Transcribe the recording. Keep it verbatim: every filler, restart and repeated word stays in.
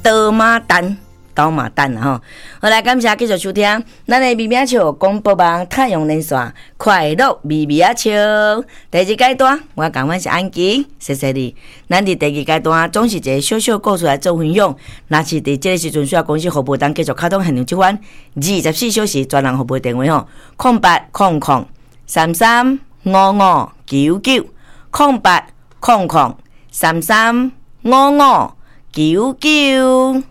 刀马旦。刀马旦啊吼，好来感谢继续收听，咱的微微笑广播网太阳连线，快乐微微啊笑。第二阶段，我讲阮是安琪，谢谢你。咱伫第二阶段总是一个小小故事来做分享，若是伫这个时阵需要公司服务单继续开通现场这款二十四小时专人服务电话吼，空八空空三三五五九九，空八空空三三五五九九。